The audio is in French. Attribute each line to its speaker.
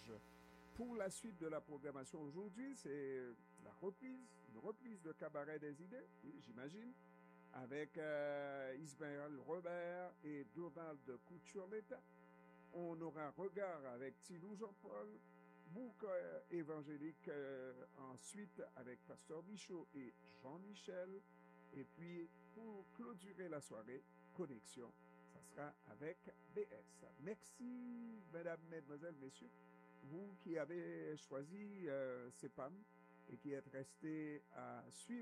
Speaker 1: Serge. Pour la suite de la programmation aujourd'hui, c'est une reprise de Cabaret des idées, oui, j'imagine, avec Ismaël Robert et Donald Couture-L'État. On aura un regard avec Tilou Jean-Paul, boucle évangélique ensuite avec Pasteur Michaud et Jean-Michel. Et puis, pour clôturer la soirée, connexion, ça sera avec BS. Merci, mesdames, mesdemoiselles, messieurs, vous qui avez choisi CEPAM et qui êtes restés à suivre